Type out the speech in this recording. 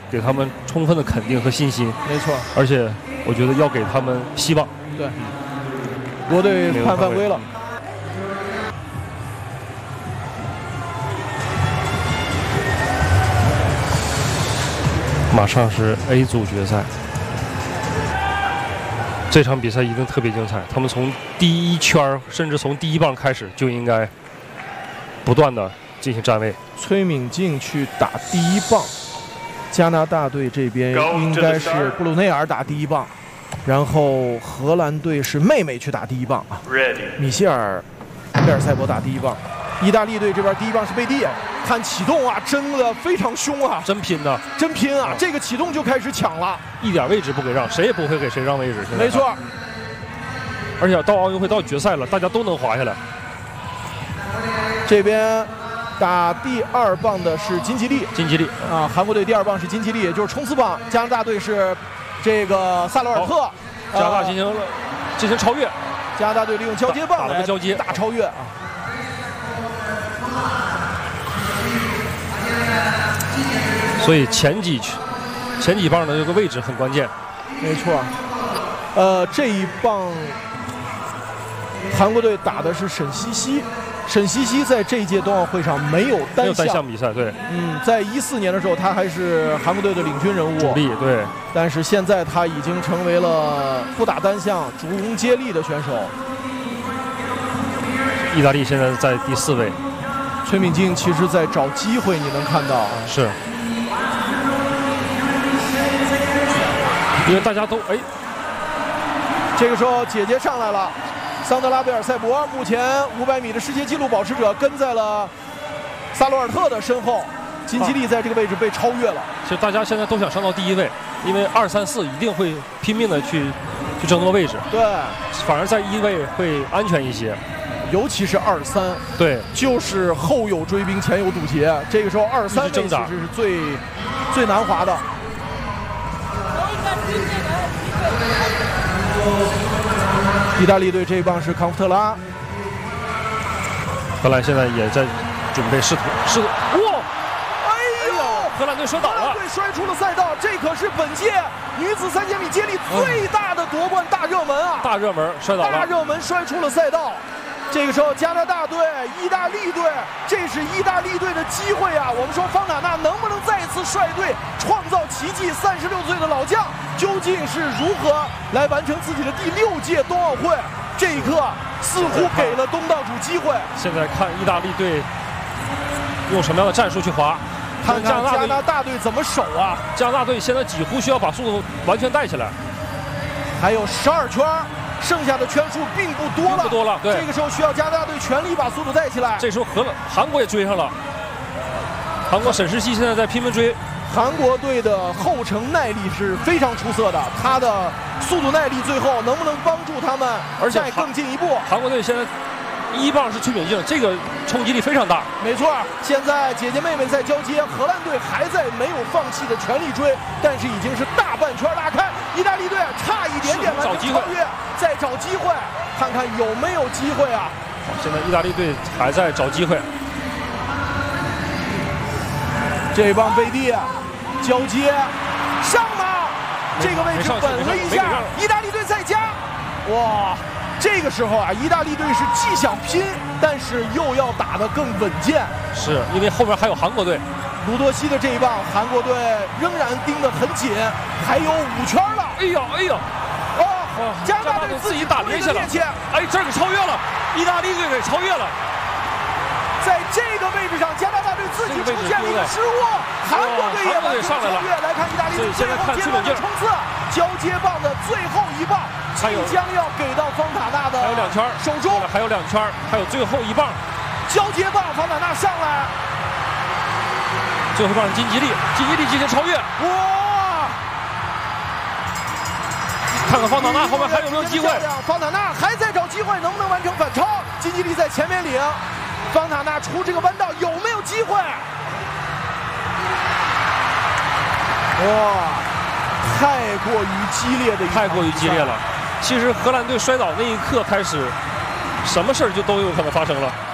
给他们充分的肯定和信心。 没错， 而且我觉得要给他们希望。 对，国队判犯规了。 马上是 A 组决赛，这场比赛一定特别精彩。他们从第一圈，甚至从第一棒开始，就应该不断的进行站位。 崔敏静去打第一棒，加拿大队这边应该是布鲁内尔打第一棒，然后荷兰队是妹妹去打第一棒啊，米歇尔·贝尔塞博打第一棒。意大利队这边第一棒是贝蒂，看启动啊，真的非常凶啊， 真拼呐， 真拼啊！这个启动就开始抢了， 一点位置不给让，谁也不会给谁让位置。 没错， 而且到奥运会到决赛了，大家都能滑下来。 这边打第二棒的是金吉利，啊，韩国队第二棒是金吉利，也就是冲刺棒。加拿大队是这个萨罗尔特， 加拿大进行超越， 加拿大队利用交接棒来交接大超越啊。 所以前几棒的这个位置很关键。 没错，这一棒韩国队打的是沈西溪。沈西溪在这一届冬奥会上没有单项比赛，对， 在14年的时候，他还是韩国队的领军人物， 主力，对。 但是现在他已经成为了不打单项、主攻接力的选手。 意大利现在在第4位， 崔敏静其实在找机会，你能看到是，因为大家都这个时候姐姐上来了。桑德拉·贝尔塞博目前500米的世界纪录保持者跟在了萨罗尔特的身后，金吉利在这个位置被超越了。 其实大家现在都想上到第1位，因为2、3、4一定会拼命的去争夺位置。 对， 反而在1位会安全一些， 尤其是2、3， 对， 就是后有追兵，前有堵截。这个时候2、3位其实是最难滑的。意大利队这一棒是康夫特拉， 荷兰现在也在准备试图，哇！ 哎呦， 荷兰队摔倒了， 荷兰队摔出了赛道，这可是本届女子3000米接力最大的夺冠大热门啊！ 大热门摔倒了， 大热门摔出了赛道。这个时候，加拿大队、意大利队，这是意大利队的机会啊！我们说方塔纳能不能再次率队创造奇迹？36岁的老将究竟是如何来完成自己的第6届冬奥会？这一刻似乎给了东道主机会。 现在看意大利队用什么样的战术去滑， 看看加拿大队怎么守啊！ 加拿大队现在几乎需要把速度完全带起来， 还有12圈。剩下的圈数并不多了， 对， 这个时候需要加拿大队全力把速度带起来。 这时候韩国也追上了，韩国沈世熙现在在拼命追。 韩国队的后程耐力是非常出色的，他的速度耐力最后能不能帮助他们再更进一步？ 韩国队现在1棒是崔敏静，这个冲击力非常大。 没错，现在姐姐妹妹在交接，荷兰队还在没有放弃的全力追，但是已经是大半圈拉开，意大利队差一点点完成超越，再找机会，看看有没有机会啊！ 现在意大利队还在找机会。 这帮贝蒂交接上马，这个位置稳了一下，意大利队再加，哇！这个时候啊，意大利队是既想拼，但是又要打得更稳健， 是因为后面还有韩国队。 卢多西的这一棒，韩国队仍然盯得很紧，还有5圈了。 哎呀！ 哦，加拿大队自己打连下了，这儿给超越了，意大利队给超越了。 在这个位置上，加拿大队自己出现了一个失误，韩国队也完成超越。来看意大利队最后阶段的冲刺，交接棒的最后一棒。即将要给到方塔纳的， 还有2圈， 手中还有2圈，还有最后一棒， 交接棒，方塔纳上来， 最后一棒金吉利进行超越， 哇！ 看看方塔纳后面还有没有机会？ 方塔纳还在找机会，能不能完成反超？金吉利在前面领，方塔纳出这个弯道有没有机会？哇！太过于激烈了。 其实荷兰队摔倒那一刻开始，什么事儿就都有可能发生了。